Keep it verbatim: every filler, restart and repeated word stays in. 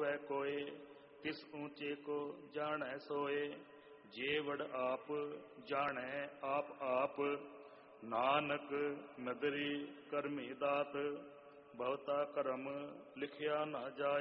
ਹੋਵੇ ਕੋਏ, ਤਿਸ ਊਚੇ ਕੋ ਜਾਣੈ ਸੋਏ। ਜੇ ਵਡ ਆਪ ਜਾਣੈ ਆਪ ਆਪ, ਨਾਨਕ ਨਦਰੀ ਕਰਮੀ ਦਾਤ। ਬਹੁਤਾ ਕਰਮ ਲਿਖਿਆ ਨਾ ਜਾਏ।